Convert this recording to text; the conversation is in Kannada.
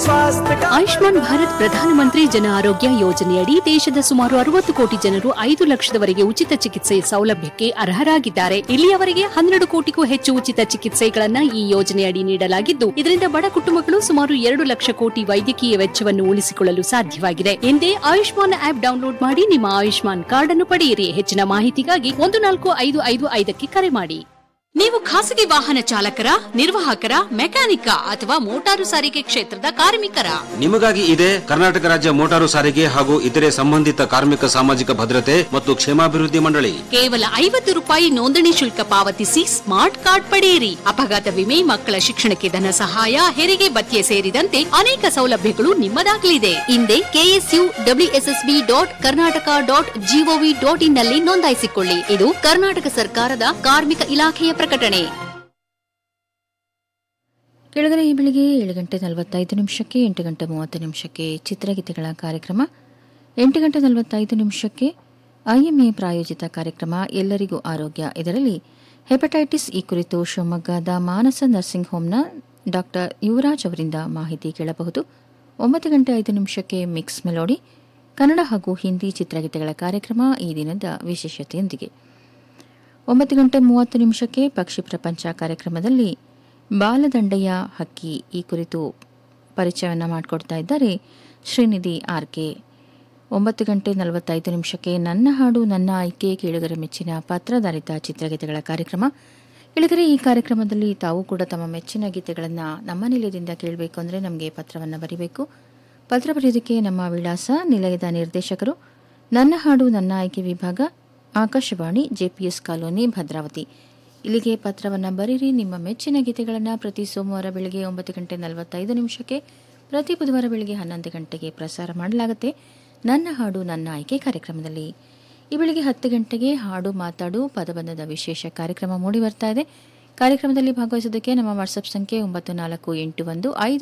स्वास्थ्य का ಆಯುಷ್ಮಾನ್ ಭಾರತ್ ಪ್ರಧಾನಮಂತ್ರಿ ಜನ ಆರೋಗ್ಯ ಯೋಜನೆಯಡಿ ದೇಶದ ಸುಮಾರು 60 ಕೋಟಿ ಜನರು 5 ಲಕ್ಷದವರೆಗೆ ಉಚಿತ ಚಿಕಿತ್ಸೆ ಸೌಲಭ್ಯಕ್ಕೆ ಅರ್ಹರಾಗಿದ್ದಾರೆ. ಇಲ್ಲಿಯವರೆಗೆ 12 ಕೋಟಿಗೂ ಹೆಚ್ಚು ಉಚಿತ ಚಿಕಿತ್ಸೆಗಳನ್ನ ಈ ಯೋಜನೆಯಡಿ ನೀಡಲಾಗಿದ್ದು, ಇದರಿಂದ ಬಡ ಕುಟುಂಬಗಳು ಸುಮಾರು 2 ಲಕ್ಷ ಕೋಟಿ ವೈದ್ಯಕೀಯ ವೆಚ್ಚವನ್ನು ಉಳಿಸಿಕೊಳ್ಳಲು ಸಾಧ್ಯವಾಗಿದೆ. ಹಿಂದೆ ಆಯುಷ್ಮಾನ್ ಆಪ್ ಡೌನ್ಲೋಡ್ ಮಾಡಿ ನಿಮ್ಮ ಆಯುಷ್ಮಾನ್ ಕಾರ್ಡ್ ಅನ್ನು ಪಡೆಯಿರಿ. ಹೆಚ್ಚಿನ ಮಾಹಿತಿಗಾಗಿ 14555 ಕರೆ ಮಾಡಿ. ನೀವು ಖಾಸಗಿ ವಾಹನ ಚಾಲಕರ, ನಿರ್ವಾಹಕರ, ಮೆಕ್ಯಾನಿಕ ಅಥವಾ ಮೋಟಾರು ಸಾರಿಗೆ ಕ್ಷೇತ್ರದ ಕಾರ್ಮಿಕರ? ನಿಮಗಾಗಿ ಇದೆ ಕರ್ನಾಟಕ ರಾಜ್ಯ ಮೋಟಾರು ಸಾರಿಗೆ ಹಾಗೂ ಇತರೆ ಸಂಬಂಧಿತ ಕಾರ್ಮಿಕ ಸಾಮಾಜಿಕ ಭದ್ರತೆ ಮತ್ತು ಕ್ಷೇಮಾಭಿವೃದ್ಧಿ ಮಂಡಳಿ. ಕೇವಲ 50 ರೂಪಾಯಿ ನೋಂದಣಿ ಶುಲ್ಕ ಪಾವತಿಸಿ ಸ್ಮಾರ್ಟ್ ಕಾರ್ಡ್ ಪಡೆಯಿರಿ. ಅಪಘಾತ ವಿಮೆ, ಮಕ್ಕಳ ಶಿಕ್ಷಣಕ್ಕೆ ಧನ ಸಹಾಯ, ಹೆರಿಗೆ ಭತ್ಯೆ ಸೇರಿದಂತೆ ಅನೇಕ ಸೌಲಭ್ಯಗಳು ನಿಮ್ಮದಾಗಲಿದೆ. ಹಿಂದೆ KSUWSSB.Karnataka.gov.in ನಲ್ಲಿ ನೋಂದಾಯಿಸಿಕೊಳ್ಳಿ. ಇದು ಕರ್ನಾಟಕ ಸರ್ಕಾರದ ಕಾರ್ಮಿಕ ಇಲಾಖೆಯ ಪ್ರಕಟಣೆ. ಕೆಳಗಡೆ ಈ ಬೆಳಿಗ್ಗೆ 7:45 8:30 ಚಿತ್ರಗೀತೆಗಳ ಕಾರ್ಯಕ್ರಮ. 8:45 IMA ಪ್ರಾಯೋಜಿತ ಕಾರ್ಯಕ್ರಮ ಎಲ್ಲರಿಗೂ ಆರೋಗ್ಯ. ಇದರಲ್ಲಿ ಹೆಪಟೈಟಿಸ್ ಈ ಕುರಿತು ಶಿವಮೊಗ್ಗದ ಮಾನಸ ನರ್ಸಿಂಗ್ ಹೋಂನ ಡಾ ಯುವರಾಜ್ ಅವರಿಂದ ಮಾಹಿತಿ ಕೇಳಬಹುದು. 9:05 ಮಿಕ್ಸ್ ಮೆಲೋಡಿ ಕನ್ನಡ ಹಾಗೂ ಹಿಂದಿ ಚಿತ್ರಗೀತೆಗಳ ಕಾರ್ಯಕ್ರಮ ಈ ದಿನದ ವಿಶೇಷತೆಯೊಂದಿಗೆ. 9:30 ಪಕ್ಷಿ ಪ್ರಪಂಚ ಕಾರ್ಯಕ್ರಮದಲ್ಲಿ ಬಾಲದಂಡೆಯ ಹಕ್ಕಿ ಈ ಕುರಿತು ಪರಿಚಯವನ್ನು ಮಾಡಿಕೊಡ್ತಾ ಇದ್ದಾರೆ ಶ್ರೀನಿಧಿ ಆರ್ಕೆ. 9:45 ನನ್ನ ಹಾಡು ನನ್ನ ಆಯ್ಕೆ ಕೇಳುಗರ ಮೆಚ್ಚಿನ ಪತ್ರಧಾರಿತ ಚಿತ್ರಗೀತೆಗಳ ಕಾರ್ಯಕ್ರಮ. ಕೇಳಿದರೆ ಈ ಕಾರ್ಯಕ್ರಮದಲ್ಲಿ ತಾವು ಕೂಡ ತಮ್ಮ ಮೆಚ್ಚಿನ ಗೀತೆಗಳನ್ನು ನಮ್ಮ ನಿಲಯದಿಂದ ಕೇಳಬೇಕು ಅಂದರೆ ನಮಗೆ ಪತ್ರವನ್ನು ಬರೀಬೇಕು. ಪತ್ರ ಬರೆಯೋದಕ್ಕೆ ನಮ್ಮ ವಿಳಾಸ: ನಿಲಯದ ನಿರ್ದೇಶಕರು, ನನ್ನ ಹಾಡು ನನ್ನ ಆಯ್ಕೆ ವಿಭಾಗ, ಆಕಾಶವಾಣಿ, JPS ಕಾಲೋನಿ, ಭದ್ರಾವತಿ. ಇಲ್ಲಿಗೆ ಪತ್ರವನ್ನು ಬರೀರಿ. ನಿಮ್ಮ ಮೆಚ್ಚಿನ ಗೀತೆಗಳನ್ನು ಪ್ರತಿ ಸೋಮವಾರ ಬೆಳಗ್ಗೆ 9:45 ಪ್ರತಿ ಬುಧವಾರ ಬೆಳಗ್ಗೆ 11 ಗಂಟೆಗೆ ಪ್ರಸಾರ ಮಾಡಲಾಗುತ್ತೆ ನನ್ನ ಹಾಡು ನನ್ನ ಆಯ್ಕೆ ಕಾರ್ಯಕ್ರಮದಲ್ಲಿ. ಈ ಬೆಳಗ್ಗೆ 10 ಗಂಟೆಗೆ ಹಾಡು ಮಾತಾಡು ಪದಬಂಧದ ವಿಶೇಷ ಕಾರ್ಯಕ್ರಮ ಮೂಡಿ ಬರ್ತಾ ಇದೆ. ಕಾರ್ಯಕ್ರಮದಲ್ಲಿ ಭಾಗವಹಿಸೋದಕ್ಕೆ ನಮ್ಮ ವಾಟ್ಸಪ್ ಸಂಖ್ಯೆ 9481